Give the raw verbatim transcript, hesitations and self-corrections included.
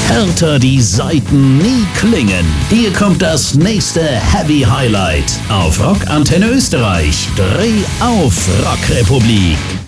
Härter die Saiten nie klingen. Hier kommt das nächste Heavy Highlight auf Rock Antenne Österreich. Dreh auf, Rockrepublik.